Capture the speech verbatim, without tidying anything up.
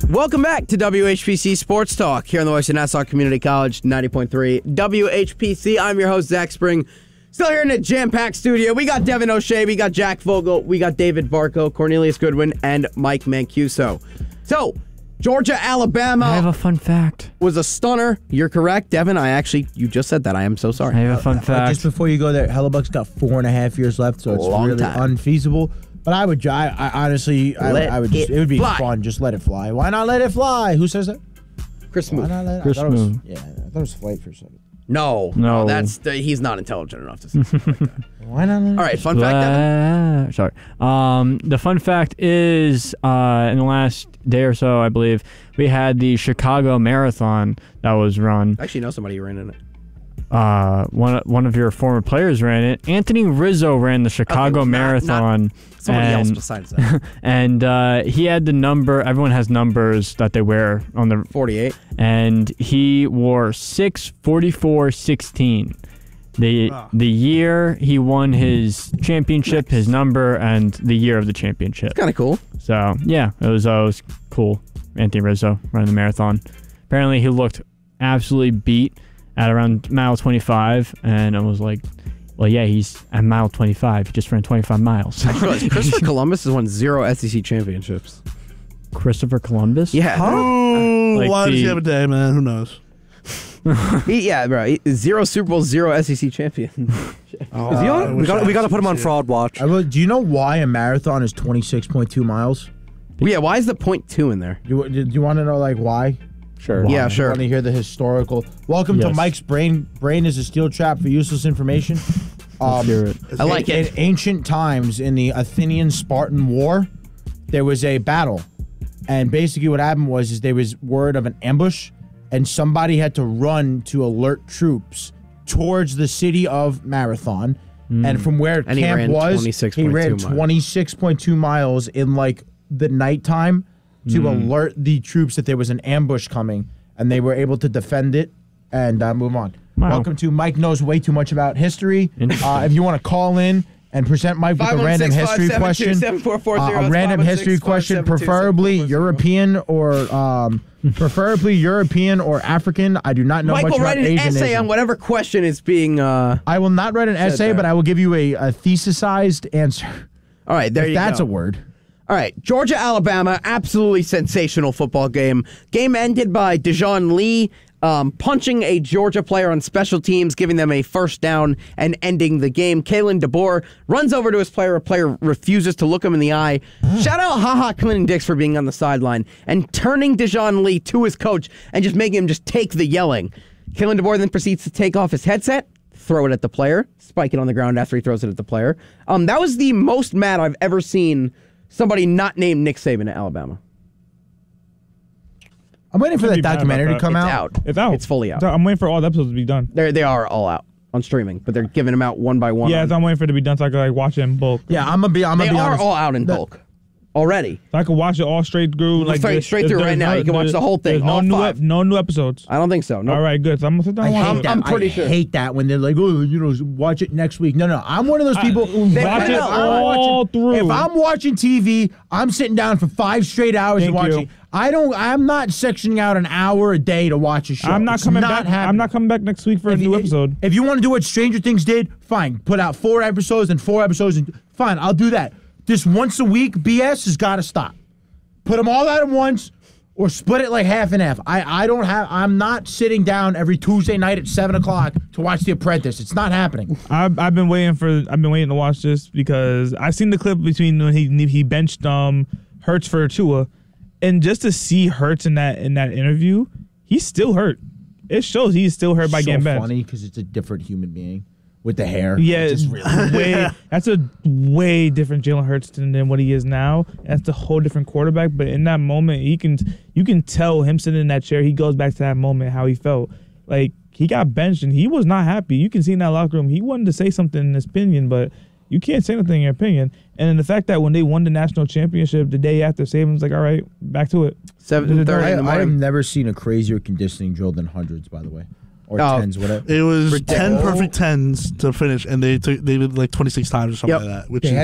Welcome back to W H P C Sports Talk here on the voice of Nassau Community College, ninety point three W H P C. I'm your host, Zach Spring. Still here in the jam-packed studio. We got Devin O'Shea, we got Jack Vogel, we got David Barco, Cornelius Goodwin, and Mike Mancuso. So, Georgia, Alabama. I have a fun fact. Was a stunner. You're correct, Devin. I actually, you just said that. I am so sorry. I have a fun Uh, fact. just before you go there, Hellebuck's got four and a half years left, so it's Long really time. unfeasible. But I would, I, I honestly, I, Let I would just, it it would be fly. fun. Just let it fly. Why not let it fly? Who says that? Chris Why Smoot. not let it? Chris I thought it was, Smoot. yeah, I thought it was flight for a second. No. No. That's the, he's not intelligent enough to say something like that. Why not let it? All right, fun fact, Devin. Uh, sorry. Um, the fun fact is, uh, in the last day or so, I believe, we had the Chicago Marathon that was run. I actually know somebody who ran in it. Uh, one one of your former players ran it. Anthony Rizzo ran the Chicago not- Marathon. Somebody and, else besides that. and uh, he had the number. Everyone has numbers that they wear on the. forty-eight. And he wore six forty-four sixteen. The Ah. the year he won his championship, Nice. his number, and the year of the championship. Kind of cool. So yeah, it was uh, it was cool. Anthony Rizzo running the marathon. Apparently he looked absolutely beat at around mile twenty-five, and I was like, well, yeah, he's at mile twenty-five. He just ran twenty-five miles. I realized Christopher Columbus has won zero S E C championships. Christopher Columbus? Yeah. Oh, Like why does he the- have a day, man? Who knows? He, yeah, bro. He, zero Super Bowl, zero S E C champion. Oh, Is he I on? We wish got I we got to could put him on see it. fraud watch. I will, do you know why a marathon is twenty-six point two miles? Yeah, why is the point two in there? Do you, do you want to know like why? Sure. Yeah, You sure. want to hear the historical? Welcome to Yes. Mike's brain. Brain is a steel trap for useless information. Let's hear it. I like in, it. In ancient times, in the Athenian-Spartan War, there was a battle, and basically what happened was is there was word of an ambush, and somebody had to run to alert troops towards the city of Marathon, and from where And he camp ran was, twenty-six he point two ran miles. twenty-six point two miles in like the nighttime to alert the troops that there was an ambush coming, and they were able to defend it and uh, move on. Wow. Welcome to Mike knows way too much about history. Interesting. Uh, if you want to call in and present Mike with a random history question, uh, a random history question, preferably European or um, preferably European or African. I do not know Mike much will about write an Asian. essay on whatever question is being. Uh... I will not write an essay, there. but I will give you a, a thesisized answer. All right, there If you that's go. a word. All right, Georgia, Alabama, absolutely sensational football game. Game ended by Dejon Lee um, punching a Georgia player on special teams, giving them a first down and ending the game. Kalen DeBoer runs over to his player. A player refuses to look him in the eye. Shout out HaHa Clinton Dix for being on the sideline and turning Dejon Lee to his coach and just making him just take the yelling. Kalen DeBoer then proceeds to take off his headset, throw it at the player, spike it on the ground after he throws it at the player. Um, that was the most mad I've ever seen somebody not named Nick Saban at Alabama. I'm waiting for Can't that be mad documentary to about come It's out. out. It's out. It's fully out. It's I'm waiting for all the episodes to be done. They they are all out on streaming, but they're giving them out one by one. Yeah, on- so I'm waiting for it to be done so I can like watch it in bulk. Yeah, I'm gonna be. I'm they gonna be are honest. all out in The- bulk already. So I can watch it all straight through. Like Straight- there's- straight there's- through right there's now. no- You can watch there's- the whole thing, there's No all new, five. ep- no new episodes. I don't think so. No. All right, good. So I'm gonna sit down I and watch hate it. that. I'm pretty I sure. hate that when they're like, oh, you know, watch it next week. No, no, I'm one of those people. They- Watch no, it no, I'm all watching, through. If I'm watching T V, I'm sitting down for five straight hours and Thank you. watching. I don't. I'm not sectioning out an hour a day to watch a show. I'm not It's coming not back. happening. I'm not coming back next week for a If new you- episode. If you want to do what Stranger Things did, fine. Put out four episodes and four episodes, and fine. I'll do that. This once a week B S has got to stop. Put them all out at once, or split it like half and half. I, I don't have. I'm not sitting down every Tuesday night at seven o'clock to watch The Apprentice. It's not happening. I've, I've been waiting for. I've been waiting to watch this because I seen the clip between when he he benched um Hurts for Tua, and just to see Hurts in that in that interview, he's still hurt. It shows he's still hurt by so getting benched. funny because it's a different human being with the hair. Yeah, It's it's just really. way. That's a way different Jalen Hurts than, than what he is now. That's a whole different quarterback. But in that moment, he can you can tell him sitting in that chair. He goes back to that moment how he felt. Like he got benched and he was not happy. You can see in that locker room he wanted to say something in his opinion, but you can't say anything in your opinion. And the fact that when they won the national championship the day after, Saban's like, all right, back to it. seven thirty I, in the I have morning. never seen a crazier conditioning drill than hundreds, by the way, or Oh. tens, whatever. It was Ridiculous. ten perfect tens to finish, and they took they did like twenty-six times or something Yep. like that, which They is